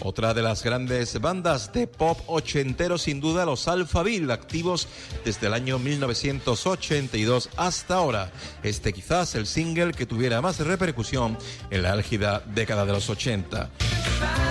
Otra de las grandes bandas de pop ochentero, sin duda, los Alphaville, activos desde el año 1982 hasta ahora. Este quizás el single que tuviera más repercusión en la álgida década de los 80.